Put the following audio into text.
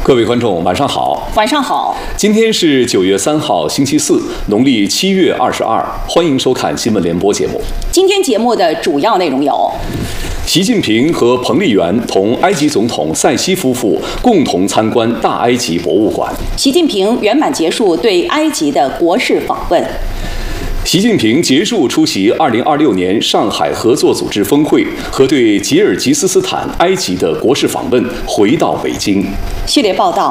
各位观众，晚上好。 晚上好。 今天是9月3号，星期四，农历7月22。欢迎收看新闻联播节目。 今天节目的主要内容有： 习近平和彭丽媛同埃及总统塞西夫妇共同参观大埃及博物馆。 习近平圆满结束对埃及的国事访问。 习近平结束出席2026年上海合作组织峰会和对吉尔吉斯斯坦、埃及的国事访问，回到北京。 系列报道：